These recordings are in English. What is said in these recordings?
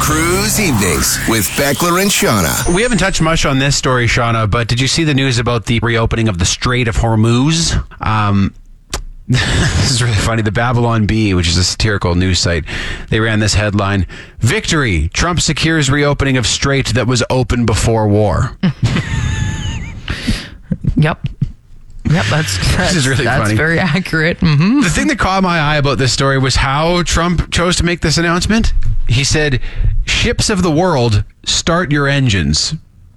Cruise Evenings with Beckler and Shauna. We haven't touched much on this story, Shauna, but did you see the news about the reopening of the Strait of Hormuz? This is really funny. The Babylon Bee, which is a satirical news site, they ran this headline: "Victory! Trump secures reopening of strait that was open before war." Yep, this is really funny. That's very accurate. Mm-hmm. The thing that caught my eye about this story was how Trump chose to make this announcement. He said, "Ships of the world, start your engines."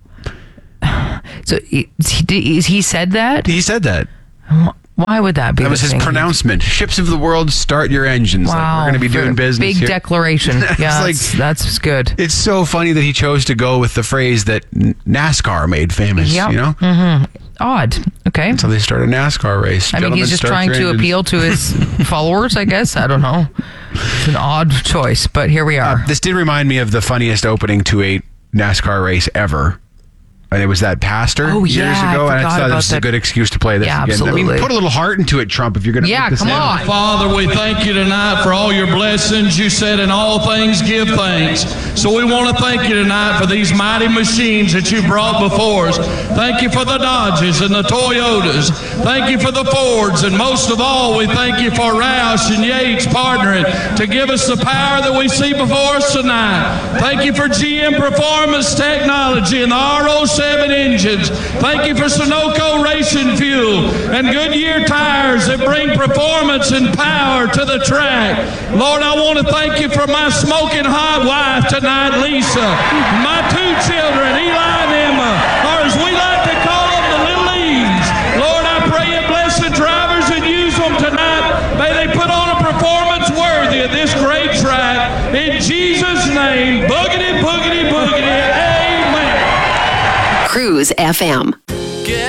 So he said that? He said that. Why would that be? That was his pronouncement. "Ships of the world, start your engines." Wow. Like, we're going to be doing business big here. declaration. Yeah, that's good. It's so funny that he chose to go with the phrase that NASCAR made famous, Yep. you know? Mm-hmm. Odd. Okay. So they start a NASCAR race. I mean, he's just trying to appeal to his followers, I guess. I don't know. It's an odd choice, but here we are. This did remind me of the funniest opening to a NASCAR race ever. And it was that pastor years ago, and I thought this was a good excuse to play this again. Absolutely. I mean, put a little heart into it, Trump, if you're going to make this come on. Father, we thank you tonight for all your blessings. You said in all things give thanks. So we want to thank you tonight for these mighty machines that you brought before us. Thank you for the Dodges and the Toyotas. Thank you for the Fords. And most of all, we thank you for Roush and Yates partnering to give us the power that we see before us tonight. Thank you for GM Performance Technology and the RO7 engines. Thank you for Sunoco Racing Fuel and Goodyear tires that bring performance and power to the track. Lord, I want to thank you for my smoking hot wife tonight, Lisa. My two children, Eli and Emma, or as we like to call them, the little Eves. Lord, I pray you bless the drivers and use them tonight. May they put on a performance worthy of this great track. In Jesus' name, boogity, boogity, boogity. Amen. Cruise FM.